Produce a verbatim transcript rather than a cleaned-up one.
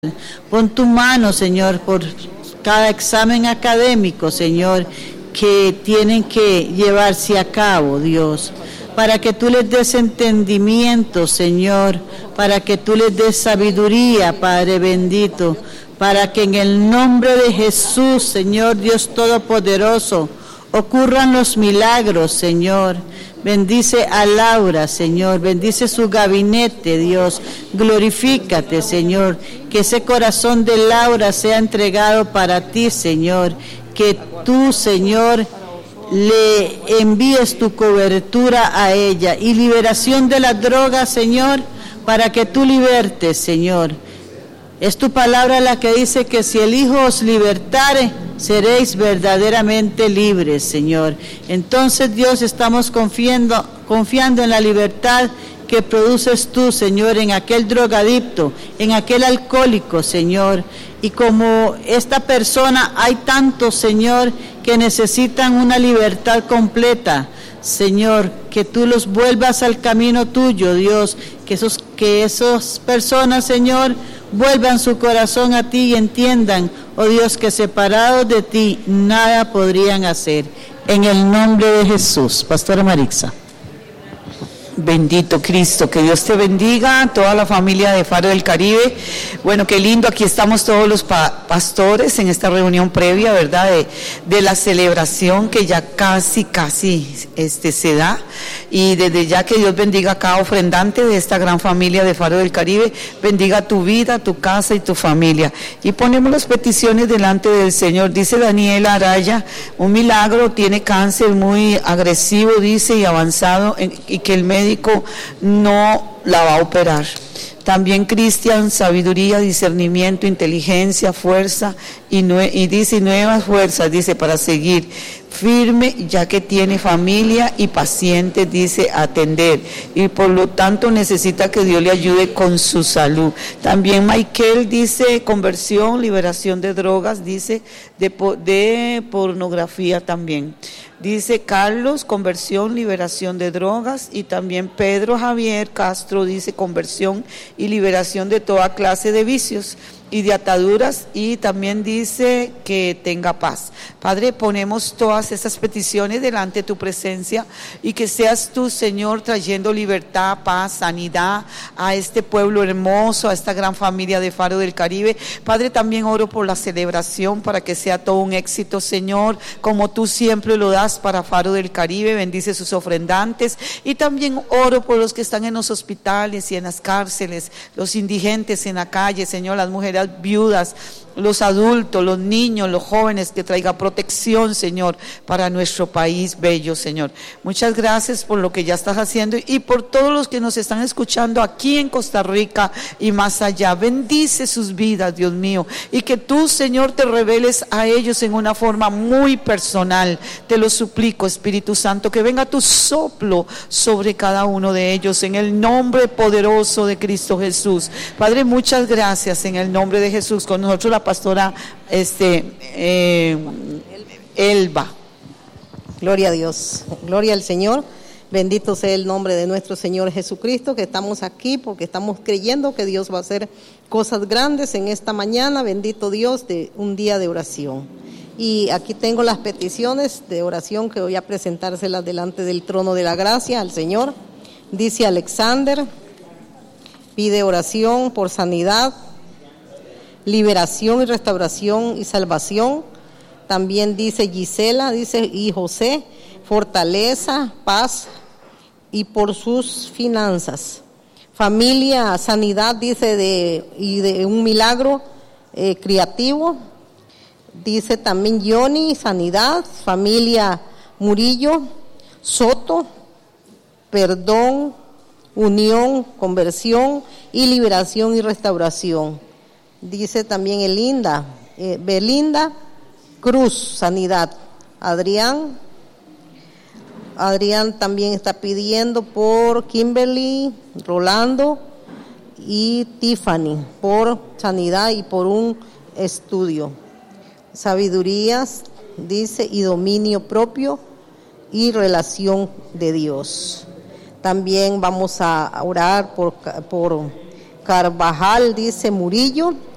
Pon tu mano, Señor, por cada examen académico, Señor, que tienen que llevarse a cabo, Dios, para que tú les des entendimiento, Señor, para que tú les des sabiduría, Padre bendito, para que en el nombre de Jesús, Señor Dios Todopoderoso, ocurran los milagros, Señor. Bendice a Laura, Señor, bendice su gabinete, Dios, glorifícate, Señor, que ese corazón de Laura sea entregado para ti, Señor, que tú, Señor, le envíes tu cobertura a ella y liberación de las drogas, Señor, para que tú libertes, Señor. Es tu palabra la que dice que si el Hijo os libertare, seréis verdaderamente libres, Señor. Entonces, Dios, estamos confiando, confiando en la libertad que produces tú, Señor, en aquel drogadicto, en aquel alcohólico, Señor. Y como esta persona, hay tantos, Señor, que necesitan una libertad completa, Señor, que tú los vuelvas al camino tuyo, Dios, que esos, que esas personas, Señor, vuelvan su corazón a ti y entiendan, oh Dios, que separados de ti nada podrían hacer. En el nombre de Jesús. Pastora Marixa. Bendito Cristo, que Dios te bendiga, toda la familia de Faro del Caribe. Bueno, qué lindo, aquí estamos todos los pa- pastores en esta reunión previa, ¿verdad? De, de la celebración que ya casi, casi este, se da. Y desde ya que Dios bendiga a cada ofrendante de esta gran familia de Faro del Caribe, bendiga tu vida, tu casa y tu familia. Y ponemos las peticiones delante del Señor. Dice Daniela Araya, un milagro, tiene cáncer muy agresivo, dice, y avanzado, en, y que el médico no la va a operar. También Cristian, sabiduría, discernimiento, inteligencia, fuerza y, nue- y dice nuevas fuerzas, dice, para seguir firme, ya que tiene familia y pacientes, dice, atender, y por lo tanto necesita que Dios le ayude con su salud. También Michael dice conversión, liberación de drogas, dice de, po- de pornografía también. Dice Carlos, conversión, liberación de drogas, y también Pedro Javier Castro dice conversión y liberación de toda clase de vicios y de ataduras, y también dice que tenga paz. Padre, ponemos todas esas peticiones delante de tu presencia y que seas tú, Señor, trayendo libertad, paz, sanidad a este pueblo hermoso, a esta gran familia de Faro del Caribe. Padre, también oro por la celebración para que sea todo un éxito, Señor, como tú siempre lo das para Faro del Caribe. Bendice sus ofrendantes, y también oro por los que están en los hospitales y en las cárceles, los indigentes en la calle, Señor, las mujeres viudas, los adultos, los niños, los jóvenes, que traiga protección, Señor, para nuestro país bello, Señor. Muchas gracias por lo que ya estás haciendo y por todos los que nos están escuchando aquí en Costa Rica y más allá. Bendice sus vidas, Dios mío, y que tú, Señor, te reveles a ellos en una forma muy personal. Te lo suplico, Espíritu Santo, que venga tu soplo sobre cada uno de ellos, en el nombre poderoso de Cristo Jesús. Padre, muchas gracias, en el nombre de Jesús. Con nosotros la pastora este, eh, Elba. Gloria a Dios, gloria al Señor. Bendito sea el nombre de nuestro Señor Jesucristo, que estamos aquí porque estamos creyendo que Dios va a hacer cosas grandes en esta mañana. Bendito Dios, de un día de oración. Y aquí tengo las peticiones de oración que voy a presentárselas delante del trono de la gracia al Señor. Dice Alexander, pide oración por sanidad, liberación y restauración y salvación. También dice Gisela, dice, y José, fortaleza, paz y por sus finanzas. Familia, sanidad, dice, de y de un milagro eh, creativo. Dice también Johnny, sanidad. Familia Murillo, Soto, perdón, unión, conversión y liberación y restauración. Dice también Elinda, eh, Belinda Cruz, sanidad. Adrián, Adrián también está pidiendo por Kimberly, Rolando y Tiffany, por sanidad y por un estudio. Sabidurías, dice, y dominio propio y relación de Dios. También vamos a orar por, por Carvajal, dice Murillo,